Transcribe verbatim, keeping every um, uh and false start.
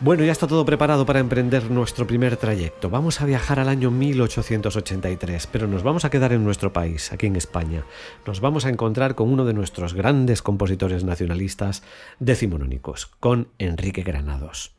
Bueno, ya está todo preparado para emprender nuestro primer trayecto. Vamos a viajar al año mil ochocientos ochenta y tres, pero nos vamos a quedar en nuestro país, aquí en España. Nos vamos a encontrar con uno de nuestros grandes compositores nacionalistas decimonónicos, con Enrique Granados.